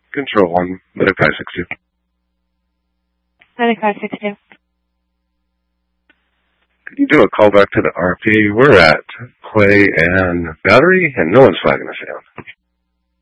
Control 1, Medic 562. Medic 562. Could you do a call back to the RP? We're at Clay and Battery, and no one's flagging us down.